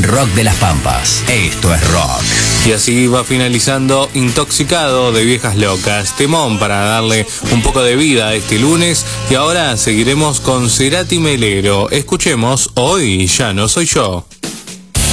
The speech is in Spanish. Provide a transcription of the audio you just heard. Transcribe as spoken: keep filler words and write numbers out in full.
rock de las Pampas. Esto es rock. Y así va finalizando Intoxicado de Viejas Locas. Temón para darle un poco de vida a este lunes. Y ahora seguiremos con Cerati Melero. Escuchemos Hoy ya no soy yo.